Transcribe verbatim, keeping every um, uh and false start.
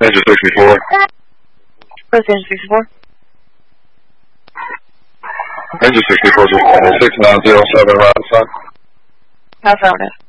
Engine sixty-four. What's engine sixty-four? Engine sixty-four, six nine zero seven, right side. Affirmative.